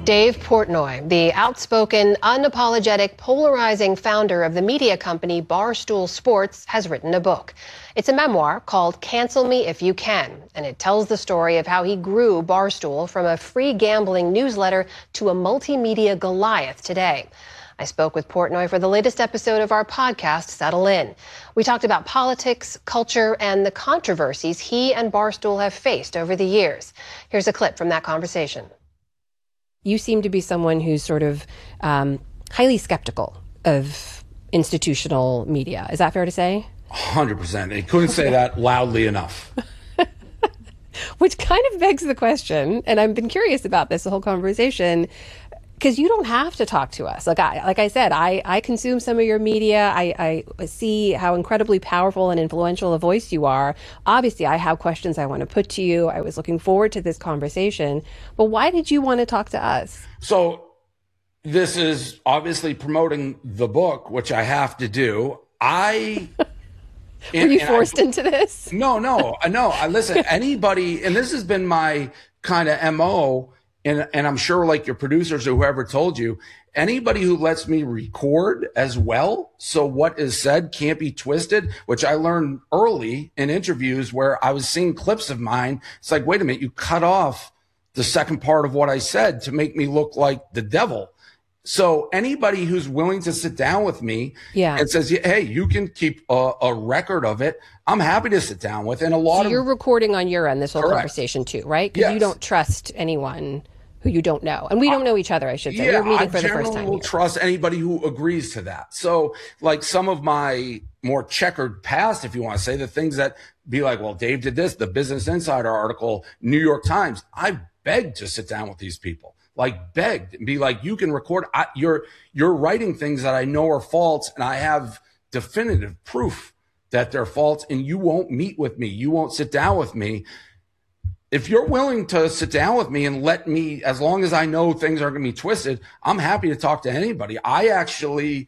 Dave Portnoy, the outspoken, unapologetic, polarizing founder of the media company Barstool Sports, has written a book. It's a memoir called Cancel Me If You Can, and it tells the story of how he grew Barstool from a free gambling newsletter to a multimedia Goliath today. I spoke with Portnoy for the latest episode of our podcast, Settle In. We talked about politics, culture, and the controversies he and Barstool have faced over the years. Here's a clip from that conversation. You seem to be someone who's sort of highly skeptical of institutional media. Is that fair to say? 100%. They couldn't say that loudly enough. Which kind of begs the question, and I've been curious about this, the whole conversation, because you don't have to talk to us. Like I said, I consume some of your media. I see how incredibly powerful and influential a voice you are. Obviously, I have questions I want to put to you. I was looking forward to this conversation. But why did you want to talk to us? So this is obviously promoting the book, which I have to do. Were you forced into this? No. Listen, anybody, and this has been my kind of MO, and I'm sure like your producers or whoever told you, anybody who lets me record as well, so what is said can't be twisted, which I learned early in interviews where I was seeing clips of mine. It's like, wait a minute, you cut off the second part of what I said to make me look like the devil. So anybody who's willing to sit down with me and says, hey, you can keep a record of it, I'm happy to sit down with. And you're recording on your end this whole conversation too, right? Because you don't trust anyone who you don't know. And we don't know each other, I should say. We're meeting for the first time. I generally will trust anybody who agrees to that. So like some of my more checkered past, if you want to say, the things that be like, well, Dave did this, the Business Insider article, New York Times, I begged to sit down with these people. Like begged and be like, you can record, you're writing things that I know are false, and I have definitive proof that they're false, and you won't meet with me. You won't sit down with me. If you're willing to sit down with me and let me, as long as I know things aren't going to be twisted, I'm happy to talk to anybody. I actually,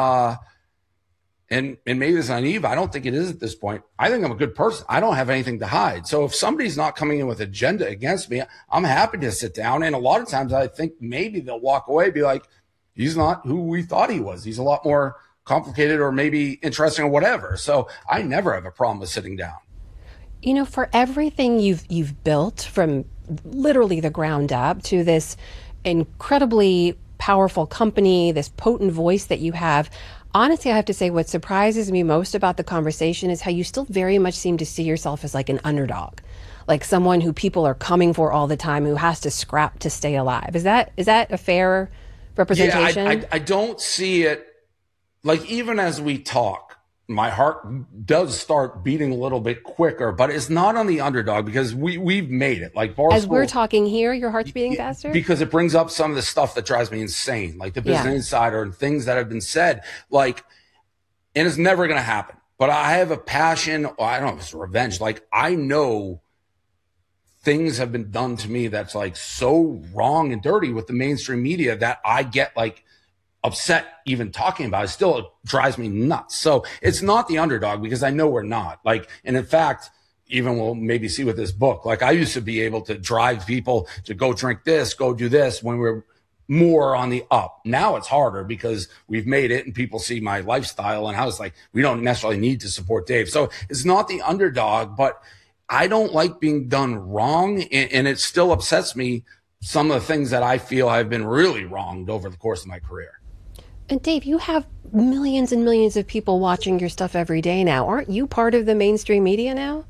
and maybe it's naive, I don't think it is at this point. I think I'm a good person. I don't have anything to hide. So if somebody's not coming in with agenda against me, I'm happy to sit down. And a lot of times I think maybe they'll walk away and be like, he's not who we thought he was. He's a lot more complicated or maybe interesting or whatever. So I never have a problem with sitting down. You know, for everything you've built from literally the ground up to this incredibly powerful company, this potent voice that you have, honestly, I have to say what surprises me most about the conversation is how you still very much seem to see yourself as like an underdog, like someone who people are coming for all the time, who has to scrap to stay alive. Is that a fair representation? Yeah, I don't see it. Like, even as we talk, my heart does start beating a little bit quicker, but it's not on the underdog because we've made it. Like Barstool, as we're talking here, your heart's beating faster? Because it brings up some of the stuff that drives me insane, like the Business Insider and things that have been said. Like, and it's never going to happen. But I have a passion, I don't know if it's revenge. Like, I know things have been done to me that's like so wrong and dirty with the mainstream media that I get like upset even talking about it. Still drives me nuts. So it's not the underdog because I know we're not. Like, and in fact, even we'll maybe see with this book, like I used to be able to drive people to go drink this, go do this when we're more on the up. Now it's harder because we've made it and people see my lifestyle, and I was like, we don't necessarily need to support Dave. So it's not the underdog, but I don't like being done wrong. And it still upsets me, some of the things that I feel I've been really wronged over the course of my career. And Dave, you have millions and millions of people watching your stuff every day now. Aren't you part of the mainstream media now?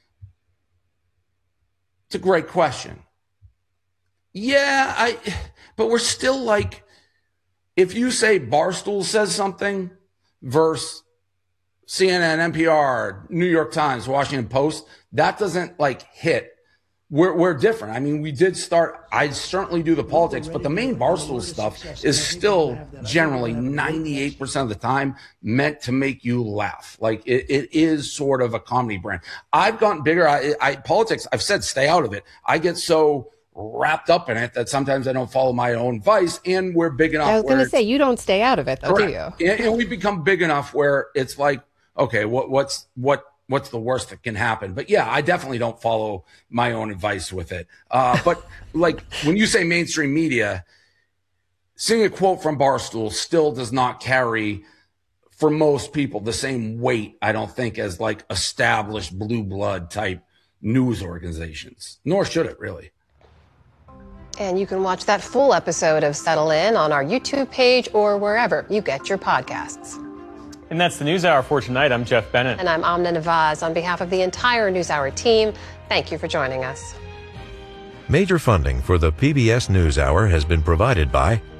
It's a great question. Yeah, but we're still like, if you say Barstool says something versus CNN, NPR, New York Times, Washington Post, that doesn't like hit. We're different. I mean, I certainly do the politics, but the main Barstool stuff is still generally 98% of the time meant to make you laugh. Like it is sort of a comedy brand. I've gotten bigger. Politics, I've said, stay out of it. I get so wrapped up in it that sometimes I don't follow my own advice, and we're big enough. I was going to say, you don't stay out of it though, correct. Do you? And we've become big enough where it's like, okay, what what's the worst that can happen? But yeah, I definitely don't follow my own advice with it. But like when you say mainstream media, seeing a quote from Barstool still does not carry, for most people, the same weight, I don't think, as like established blue blood type news organizations, nor should it really. And you can watch that full episode of Settle In on our YouTube page or wherever you get your podcasts. And that's the NewsHour for tonight. I'm Jeff Bennett. And I'm Amna Nawaz. On behalf of the entire NewsHour team, thank you for joining us. Major funding for the PBS NewsHour has been provided by